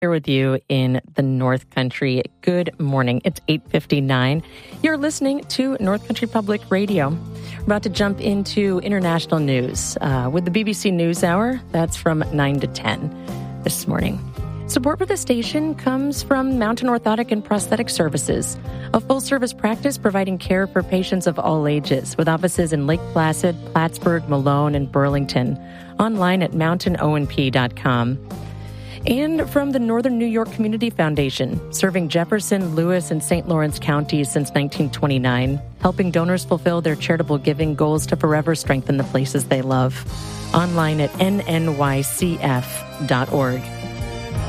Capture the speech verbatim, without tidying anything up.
Here with you in the North Country. Good morning. It's eight fifty-nine. You're listening to North Country Public Radio. We're about to jump into international news uh, with the B B C NewsHour. That's from nine to ten this morning. Support for the station comes from Mountain Orthotic and Prosthetic Services, a full-service practice providing care for patients of all ages, with offices in Lake Placid, Plattsburgh, Malone, and Burlington. Online at mountain o n p dot com. And from the Northern New York Community Foundation, serving Jefferson, Lewis, and Saint Lawrence counties since nineteen twenty-nine, helping donors fulfill their charitable giving goals to forever strengthen the places they love. Online at n n y c f dot org.